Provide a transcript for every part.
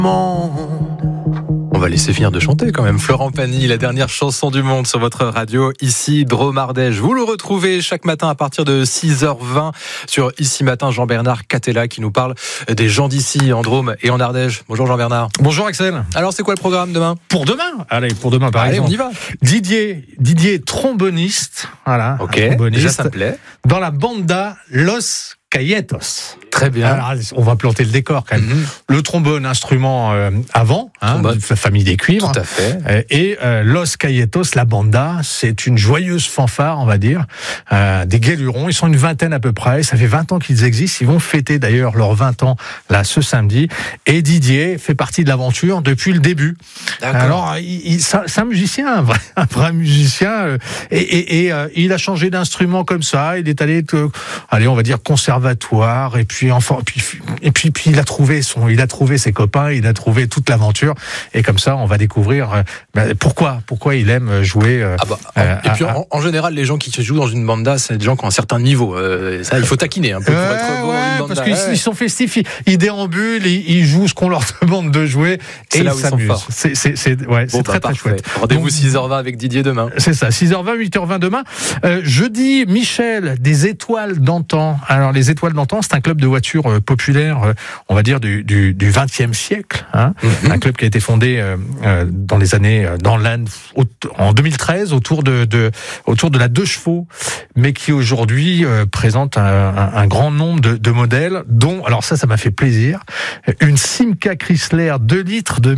On va laisser finir de chanter quand même. Florent Pagny, la dernière chanson du monde sur votre radio, ici Drôme Ardèche. Vous le retrouvez chaque matin à partir de 6h20 sur Ici Matin. Jean-Bernard Catella qui nous parle des gens d'ici en Drôme et en Ardèche. Bonjour Jean-Bernard. Bonjour Axel. Alors c'est quoi le programme demain ? Pour demain. Allez, par exemple. On y va. Didier tromboniste. Voilà. Ok, tromboniste, déjà ça me plaît. Dans la banda Los Cayetos. Très bien. Alors, on va planter le décor quand même. Le trombone, instrument avant, de la famille des cuivres. Tout à fait. Et Los Cayetos, la banda, c'est une joyeuse fanfare, on va dire, des Guélurons. Ils sont une vingtaine à peu près. Ça fait 20 ans qu'ils existent. Ils vont fêter d'ailleurs leurs 20 ans là ce samedi. Et Didier fait partie de l'aventure depuis le début. D'accord. Alors, c'est un musicien, un vrai musicien. Et il a changé d'instrument comme ça. Il est allé, on va dire conservatoire. Et puis il a trouvé ses copains, il a trouvé toute l'aventure, et comme ça on va découvrir pourquoi il aime jouer. En général, les gens qui se jouent dans une banda, c'est des gens qui ont un certain niveau. Ça, il faut taquiner un peu pour être bon dans une banda. Parce qu'ils sont festifs, ils déambulent, ils jouent ce qu'on leur demande de jouer, c'est et là ils où ils sont s'amusent. forts. C'est très chouette. Rendez-vous 6h20 avec Didier demain. C'est ça, 6h20, 8h20 demain. Jeudi, Michel, des étoiles d'antan. Alors les étoiles d'antan, c'est un club de voitures populaire, on va dire du 20e siècle, un club qui a été fondé en 2013 autour de la 2 chevaux, mais qui aujourd'hui présente un grand nombre de modèles, dont, alors ça m'a fait plaisir, une Simca Chrysler 2 litres de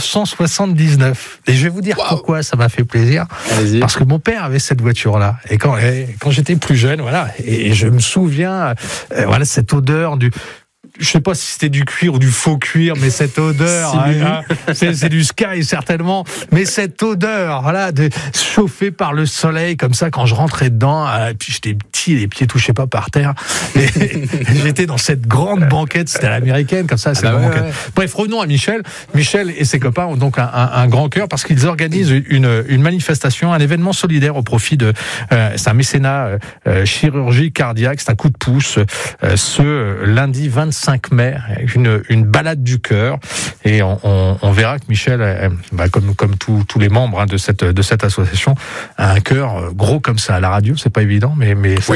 1979. Et je vais vous dire pourquoi ça m'a fait plaisir. Allez-y. Parce que mon père avait cette voiture-là, et quand j'étais plus jeune, et je me souviens, cette odeur je sais pas si c'était du cuir ou du faux cuir, mais cette odeur, c'est du Sky certainement, mais cette odeur, de chauffé par le soleil comme ça quand je rentrais dedans, puis j'étais petit, les pieds touchaient pas par terre, et j'étais dans cette grande banquette, c'était à l'américaine comme ça, banquette. Ouais. Bref, revenons à Michel. Michel et ses copains ont donc un grand cœur parce qu'ils organisent une manifestation, un événement solidaire au profit c'est un mécénat chirurgie cardiaque, c'est un coup de pouce, ce lundi 25 mai, une balade du cœur, et on verra que Michel, comme tous les membres de cette association, a un cœur gros comme ça. À la radio, c'est pas évident, mais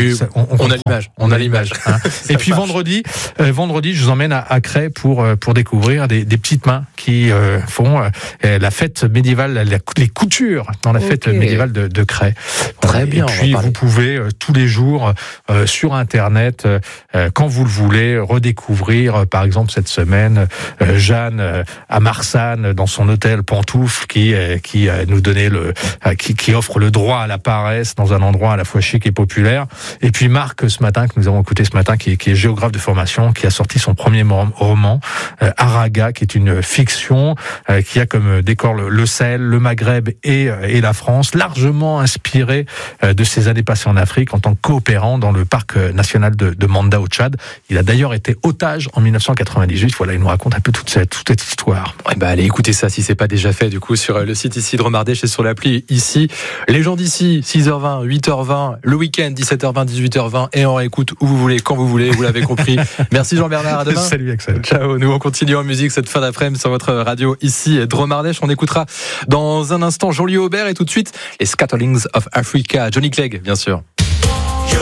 on a l'image. Et puis vendredi, je vous emmène à Cray pour découvrir des petites mains qui font la fête médiévale, les coutures dans la fête médiévale de Cray. Très bien. Et puis vous pouvez tous les jours sur Internet, quand vous le voulez, redécouvrir par exemple cette semaine Jeanne à Marsanne dans son hôtel Pantoufle qui nous donnait qui offre le droit à la paresse dans un endroit à la fois chic et populaire. Et puis Marc ce matin, que nous avons écouté ce matin, qui est géographe de formation, qui a sorti son premier roman Araga, qui est une fiction qui a comme décor le Sahel, le Maghreb et la France, largement inspiré de ses années passées en Afrique en tant que coopérant dans le parc national de Manda au Tchad. Il a d'ailleurs été otage en 1998. Voilà, il nous raconte un peu toute cette histoire. Allez écoutez ça si c'est pas déjà fait, du coup, sur le site ici Drôme Ardèche et sur l'appli ici. Les gens d'ici, 6h20, 8h20, le week-end, 17h20, 18h20, et on réécoute où vous voulez, quand vous voulez, vous l'avez compris. Merci Jean-Bernard, à demain. Salut Axel. Ciao, nous on continue en musique cette fin d'après-midi sur votre radio ici Drôme Ardèche. On écoutera dans un instant Jean-Louis Aubert et tout de suite les Scatterlings of Africa, Johnny Clegg bien sûr.